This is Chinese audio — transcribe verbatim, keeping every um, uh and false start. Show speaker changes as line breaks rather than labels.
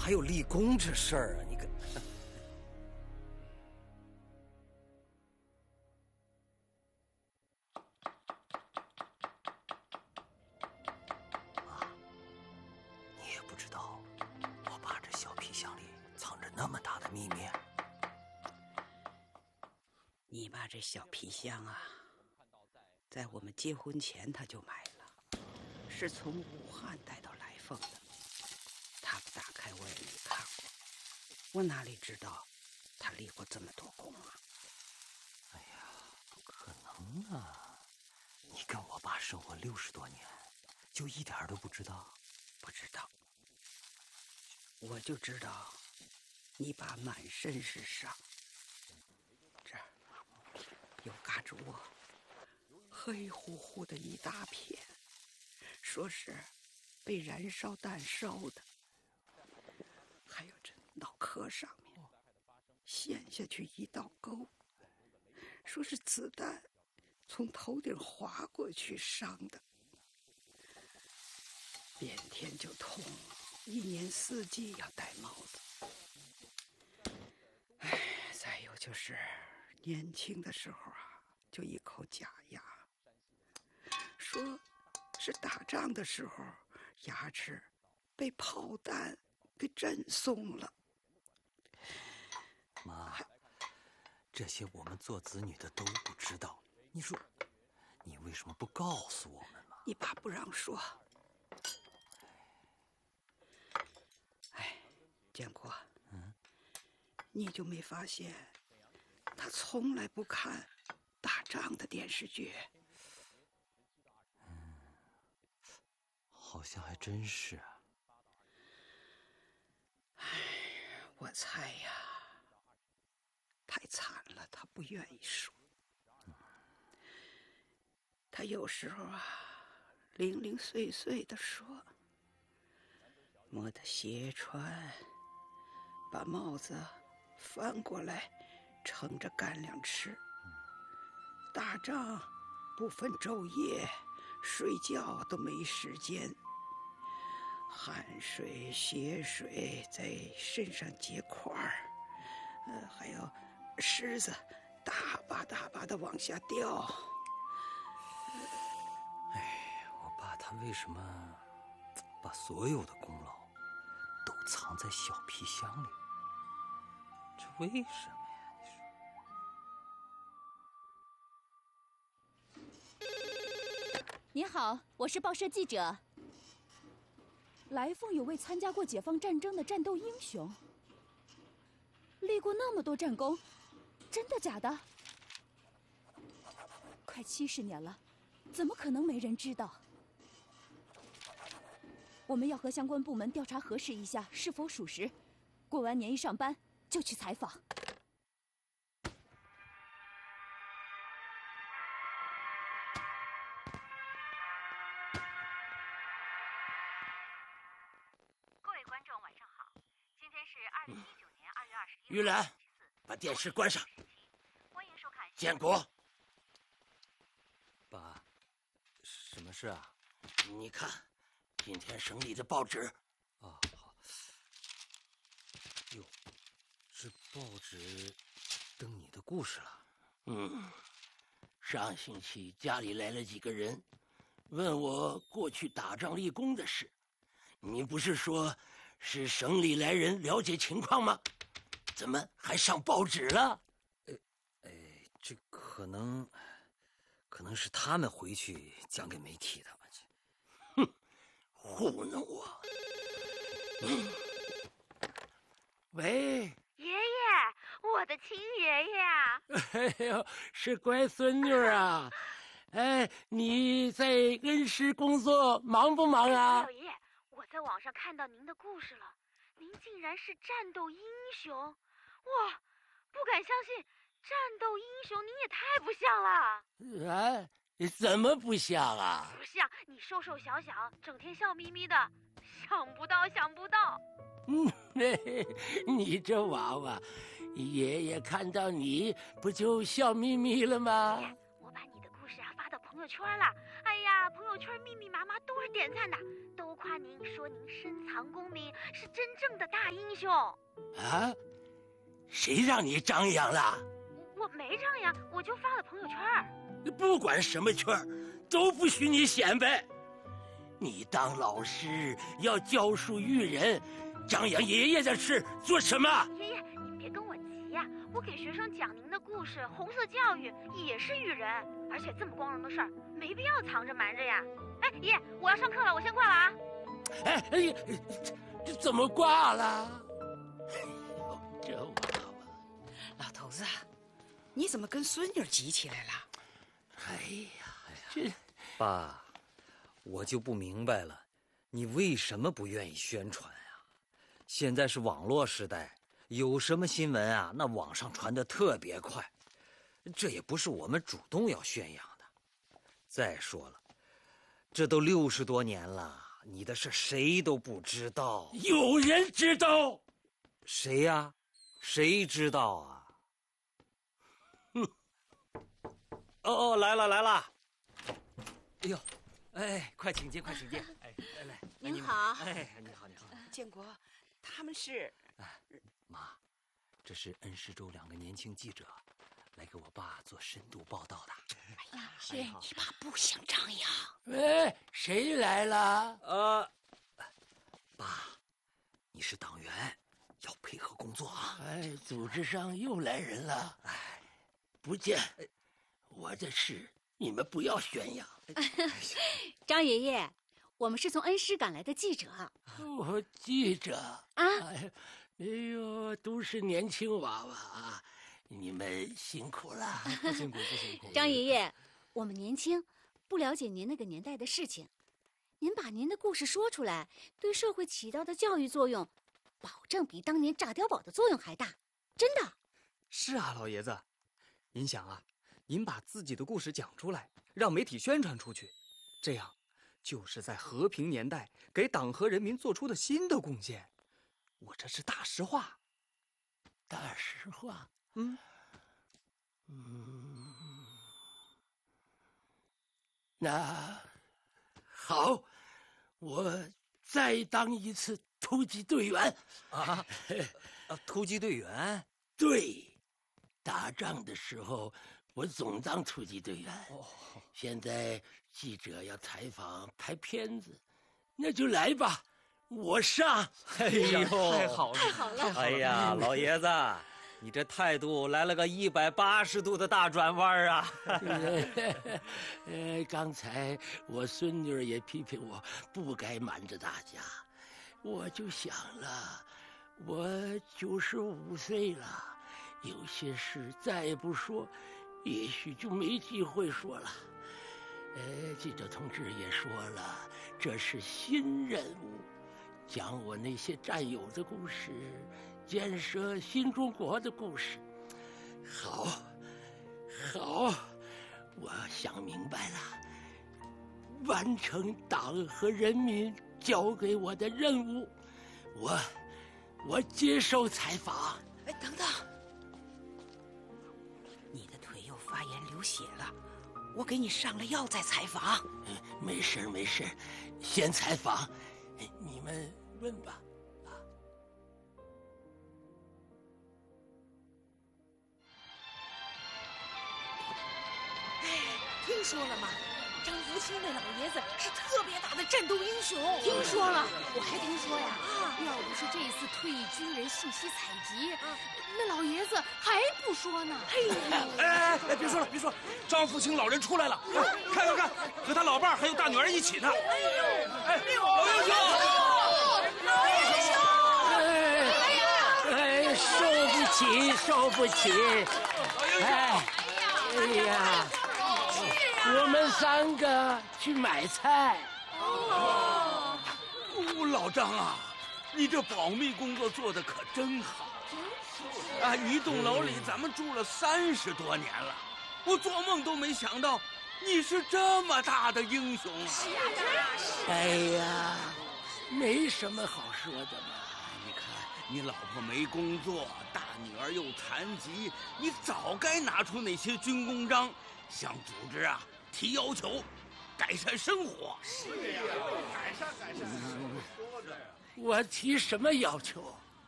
还有立功这事儿啊？你可
妈，你也不知道，我爸这小皮箱里藏着那么大的秘密。
你爸这小皮箱啊，在我们结婚前他就买了，是从武汉带到来凤的。他不打开我也没看过，我哪里知道他立过这么多功啊？
哎呀，不可能啊！你跟我爸生活六十多年，就一点都不知道？
不知道，我就知道你爸满身是伤，这儿有嘎吱窝，黑乎乎的一大片，说是被燃烧弹烧的。还有这脑壳上面陷下去一道沟，说是子弹从头顶划过去伤的。变天就痛，一年四季要戴帽子。哎，再有就是年轻的时候啊，就一口假牙，说是打仗的时候牙齿被炮弹给震松了。
妈，这些我们做子女的都不知道，你说你为什么不告诉我们嘛？
你爸不让说。哎，建国，嗯，你就没发现他从来不看打仗的电视剧？
嗯，好像还真是啊。
哎，我猜呀，太惨了，他不愿意说。他有时候啊，零零碎碎的说，摸的鞋穿，把帽子翻过来盛着干粮吃。打仗不分昼夜，睡觉都没时间，汗水血水在身上结块儿，呃，还有虱子大把大把的往下掉。
哎，我爸他为什么把所有的功劳都藏在小皮箱里？这为什么呀？你说。
您好，我是报社记者。来凤有位参加过解放战争的战斗英雄，立过那么多战功，真的假的？快七十年了，怎么可能没人知道？我们要和相关部门调查核实一下是否属实，过完年一上班就去采访。
玉兰，把电视关上。建国，
爸，什么事啊？
你看，今天省里的报纸。
啊，好。哟，这报纸登你的故事了。
嗯，上星期家里来了几个人，问我过去打仗立功的事。你不是说是省里来人了解情况吗？怎么还上报纸了？
哎哎，这可能，可能是他们回去讲给媒体的吧？
哼，糊弄我！嗯，喂，
爷爷，我的亲爷爷啊！
哎呦，是乖孙女啊！哎，你在恩施工作忙不忙啊？
老爷爷，我在网上看到您的故事了，您竟然是战斗英雄！哇，不敢相信，战斗英雄您也太不像了。
啊，怎么不像啊？
不像，你瘦瘦小小，整天笑眯眯的，想不到，想不到。
嗯，嘿嘿，你这娃娃，爷爷看到你不就笑眯眯了吗？
我把你的故事啊发到朋朋友圈了。哎呀，朋友圈密密麻麻都是点赞的，都夸您，说您深藏功名，是真正的大英雄。
啊？谁让你张扬了？
我没张扬，我就发了朋友圈。
不管什么圈，都不许你显摆。你当老师要教书育人，张扬爷爷的事做什么？
爷爷，你别跟我急呀、啊，我给学生讲您的故事，红色教育也是育人，而且这么光荣的事儿，没必要藏着瞒着呀。哎，爷爷，我要上课了，我先挂了啊。
哎哎，这这怎么挂了？哎呦，这娃娃，
老头子，你怎么跟孙女急起来了？
哎呀，这
爸，我就不明白了，你为什么不愿意宣传啊？现在是网络时代，有什么新闻啊，那网上传得特别快，这也不是我们主动要宣扬的。再说了，这都六十多年了，你的事谁都不知道。
有人知道？
谁呀？谁知道啊？哼！哦哦，来了来了！哎呦，哎，快请进，快请进！哎，来来，
您好。
哎，你好你好。
建国，他们是……
哎，妈，这是恩施州两个年轻记者，来给我爸做深度报道的。
哎呀，是你爸不想张扬。
哎，谁来了？
呃，爸，你是党员，要配合工作啊。
哎，组织上又来人了。哎，不见，我的事你们不要宣扬。
张爷爷，我们是从恩施赶来的记者。
我记着
啊，
哎，哎呦，都是年轻娃娃啊，你们辛苦了。
不辛苦不辛苦。
张爷爷，我们年轻，不了解您那个年代的事情，您把您的故事说出来，对社会起到的教育作用，保证比当年炸碉堡的作用还大，真的。
是啊，老爷子，您想啊，您把自己的故事讲出来，让媒体宣传出去，这样就是在和平年代给党和人民做出的新的贡献。我这是大实话。
大实话。
嗯
嗯，那好，我再当一次突击队员。
啊，啊，突击队员？
对，打仗的时候我总当突击队员。
哦，
现在记者要采访拍片子，那就来吧，我上。
哎呦，
太好了，
太好了！
哎呀，老爷子，你这态度来了个一百八十度的大转弯啊！
呃，刚才我孙女也批评我不该瞒着大家，我就想了，我九十五岁了，有些事再也不说，也许就没机会说了。呃，记者同志也说了，这是新任务，讲我那些战友的故事，建设新中国的故事。好，好，我想明白了，完成党和人民交给我的任务，我，我接受采访。
哎，等等，你的腿又发炎流血了，我给你上了药再采访。
没事没事，先采访，你们问吧。
听说了吗？张福清那老爷子是特别大的战斗英雄。
听说了，我还听说呀，啊，要不是这次退役军人信息采集，啊，那老爷子还不说呢。
哎哎哎，别说了，别说了，张福清老人出来了，看看看，和他老伴儿还有大女儿一起呢。哎呦，哎，老英雄，
老英雄！
哎哎，受不起，受不起！哎，哎呀！我们三个去买菜。
哦，老张啊，你这保密工作做得可真好啊！一栋楼里咱们住了三十多年了，我做梦都没想到你是这么大的英雄啊！
是啊，是。
哎呀，没什么好说的嘛。
你看，你老婆没工作，大女儿又残疾，你早该拿出那些军功章，向组织啊提要求，改善生活。
我提什么要求？